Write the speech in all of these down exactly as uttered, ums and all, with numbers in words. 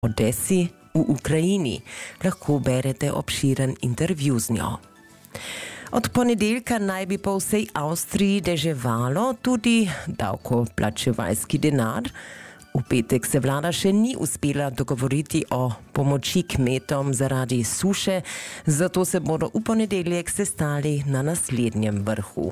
Odesi v Ukrajini. Lahko berete obširen intervju z njo. Od ponedeljka naj bi po vsej Avstriji deževalo tudi davkoplačevalski denar. V petek se vlada še ni uspela dogovoriti o pomoči kmetom zaradi suše, zato se bodo v ponedeljek sestali na naslednjem vrhu.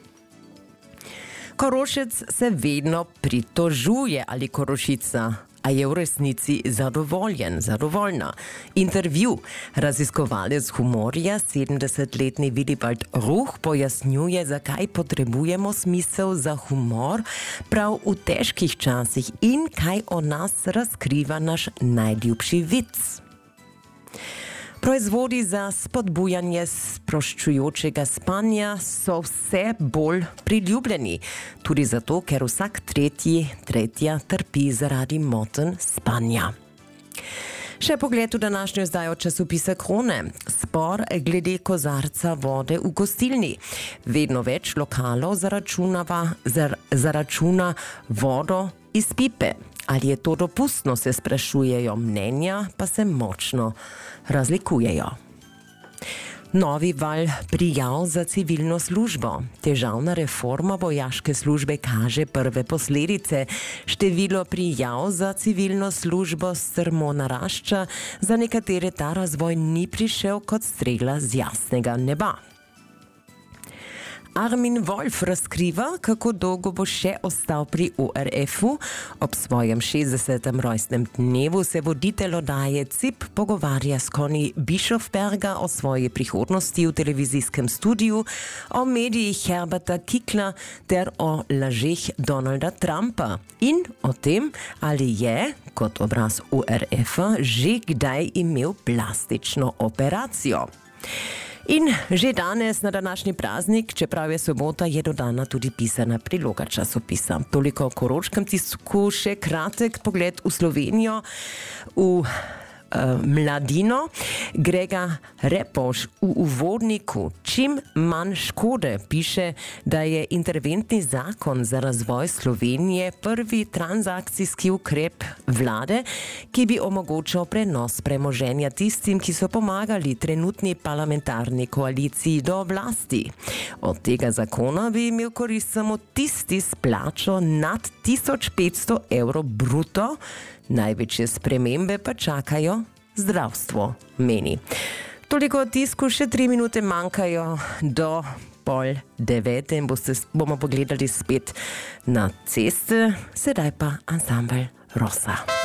Korošec se vedno pritožuje ali Korošica, a je v resnici zadovoljen, zadovoljna. Intervju raziskovalec humorja, sedemdesetletni Willibald Ruch, pojasnjuje, zakaj potrebujemo smisel za humor prav v težkih časih in kaj o nas razkriva naš najljubši vic. Proizvodi za spodbujanje sproščujočega spanja so vse bolj priljubljeni, tudi zato, ker vsak tretji, tretja trpi zaradi motenj spanja. Še pogled v današnjo izdajo časopisa Krone. Spor glede kozarca vode v gostilni. Vedno več lokalov zaračunava, zar, zaračuna vodo iz pipe. Ali je to dopustno, se sprašujejo, mnenja pa se močno razlikujejo. Novi val prijav za civilno službo. Težavna reforma vojaške službe kaže prve posledice. Število prijav za civilno službo strmo narašča, za nekatere ta razvoj ni prišel kot strela z jasnega neba. Armin Wolf razkriva, kako dolgo bo še ostal pri O R F-u. Ob svojem šestdesetem rojstnem dnevu se voditelj oddaje C I P pogovarja s Conny Bischofberger o svoji prihodnosti v televizijskem studiu, o medijih Herberta Kickla ter o lažeh Donalda Trumpa in o tem, ali je, kot obraz O R F-a, že kdaj imel plastično operacijo. In že danes na današnji praznik, čeprav je sobota, je dodana tudi pisana priloga časopisa. Toliko o koroškem tisku, še kratek pogled v Slovenijo, v uh, Mladino. Grega Repoš v uvodniku Čim manj škode piše, da je interventni zakon za razvoj Slovenije prvi transakcijski ukrep vlade, ki bi omogočal prenos premoženja tistim, ki so pomagali trenutni parlamentarni koaliciji do oblasti. Od tega zakona bi imel korist samo tisti s plačo nad tisoč petsto evrov bruto, največje spremembe pa čakajo zdravstvo, meni. Toliko o tisku, še tri minute manjkajo do pol devete in boste, bomo pogledali spet na ceste, sedaj pa ansambel Rosa.